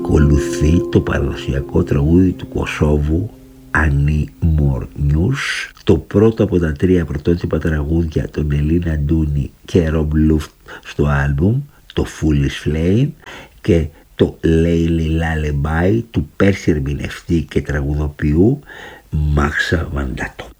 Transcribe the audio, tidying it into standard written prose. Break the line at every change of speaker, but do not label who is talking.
Ακολουθεί το παραδοσιακό τραγούδι του Κωσόβου Ani More News, το πρώτο από τα 3 πρωτότυπα τραγούδια των Ελίνα Ντούνι και Rob Luft στο άλμπουμ, το Foolish Flame, και το Layli Lullaby του πέρσι ερμηνευτή και τραγουδοποιού Μάξα Βαντάτο.